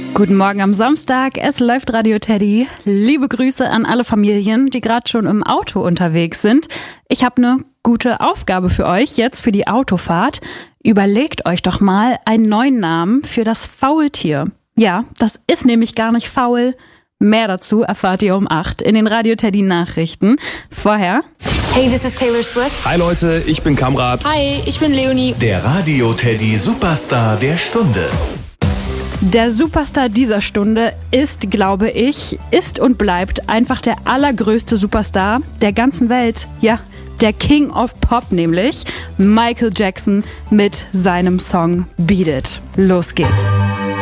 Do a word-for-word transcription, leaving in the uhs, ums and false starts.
Guten Morgen am Samstag, es läuft Radio Teddy. Liebe Grüße an alle Familien, die gerade schon im Auto unterwegs sind. Ich habe eine gute Aufgabe für euch jetzt für die Autofahrt. Überlegt euch doch mal einen neuen Namen für das Faultier. Ja, das ist nämlich gar nicht faul. Mehr dazu erfahrt ihr um acht in den Radio Teddy Nachrichten. Vorher... Hey, this is Taylor Swift. Hi Leute, ich bin Kamrat. Hi, ich bin Leonie. Der Radio Teddy Superstar der Stunde. Der Superstar dieser Stunde ist, glaube ich, ist und bleibt einfach der allergrößte Superstar der ganzen Welt. Ja, der King of Pop nämlich, Michael Jackson mit seinem Song Beat It. Los geht's.